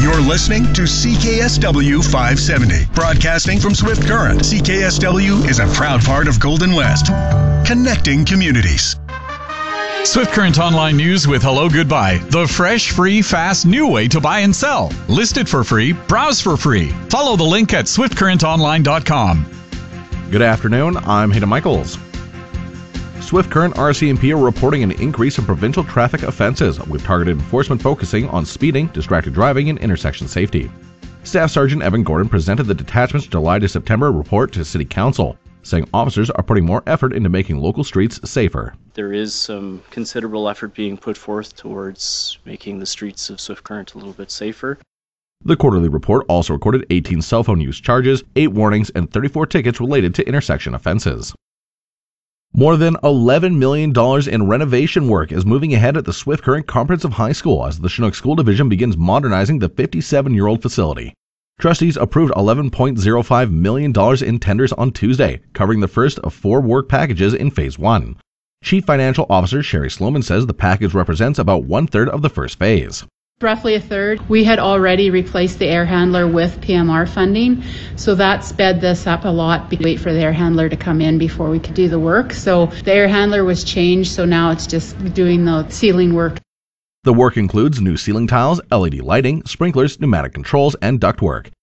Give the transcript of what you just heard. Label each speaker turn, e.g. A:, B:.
A: You're listening to CKSW 570, broadcasting from Swift Current. CKSW is a proud part of Golden West, connecting communities.
B: Swift Current Online News with Hello Goodbye, the fresh, free, fast, new way to buy and sell. List it for free, browse for free. Follow the link at swiftcurrentonline.com.
C: Good afternoon, I'm Hayden Michaels. Swift Current RCMP are reporting an increase in provincial traffic offenses, with targeted enforcement focusing on speeding, distracted driving, and intersection safety. Staff Sergeant Evan Gordon presented the detachment's July to September report to City Council, saying officers are putting more effort into making local streets safer.
D: There is some considerable effort being put forth towards making the streets of Swift Current a little bit safer.
C: The quarterly report also recorded 18 cell phone use charges, 8 warnings, and 34 tickets related to intersection offenses. More than $11 million in renovation work is moving ahead at the Swift Current Comprehensive High School as the Chinook School Division begins modernizing the 57-year-old facility. Trustees approved $11.05 million in tenders on Tuesday, covering the first of 4 work packages in Phase 1. Chief Financial Officer Sherry Sloman says the package represents about one-third of the first phase.
E: Roughly a third. We had already replaced the air handler with PMR funding, so that sped this up a lot. We wait for the air handler to come in before we could do the work. So the air handler was changed, so now it's just doing the ceiling work.
C: The work includes new ceiling tiles, LED lighting, sprinklers, pneumatic controls, and ductwork.